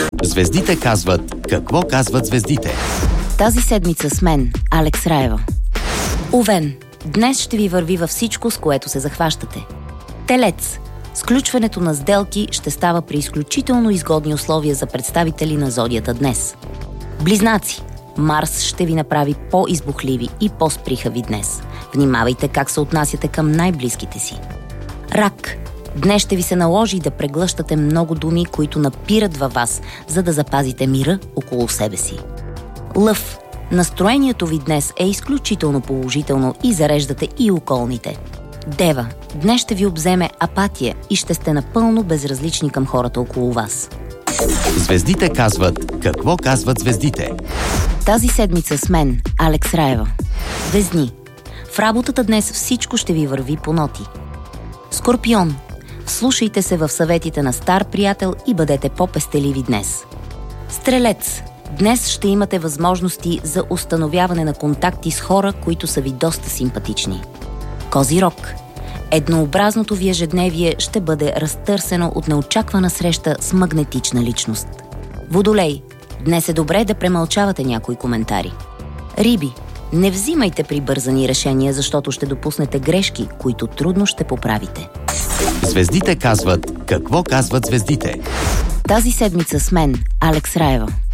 Звездите казват какво казват звездите. Тази седмица с мен, Алекс Раева. Овен, днес ще ви върви във всичко, с което се захващате. Телец, сключването на сделки ще става при изключително изгодни условия за представители на зодията днес. Близнаци, Марс ще ви направи по-избухливи и по-сприхави днес. Внимавайте как се отнасяте към най-близките си. Рак, днес ще ви се наложи да преглъщате много думи, които напират във вас, за да запазите мира около себе си. Лъв, настроението ви днес е изключително положително и зареждате и околните. Дева, днес ще ви обземе апатия и ще сте напълно безразлични към хората около вас. Звездите казват какво казват звездите. Тази седмица с мен, Алекс Раева. Везни, в работата днес всичко ще ви върви по ноти. Скорпион, вслушайте се в съветите на стар приятел и бъдете по-пестеливи днес. Стрелец, днес ще имате възможности за установяване на контакти с хора, които са ви доста симпатични. Козирог, еднообразното ви ежедневие ще бъде разтърсено от неочаквана среща с магнетична личност. Водолей, днес е добре да премълчавате някои коментари. Риби, не взимайте прибързани решения, защото ще допуснете грешки, които трудно ще поправите. Звездите казват какво казват звездите. Тази седмица с мен, Алекс Раева.